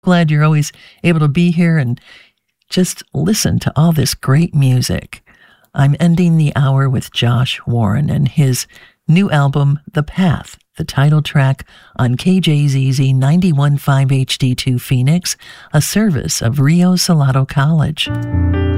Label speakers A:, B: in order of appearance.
A: glad you're always able to be here and just listen to all this great music. I'm ending the hour with Josh Warren and his new album, The Path, the title track on KJZZ 91.5 HD2 Phoenix, a service of Rio Salado College.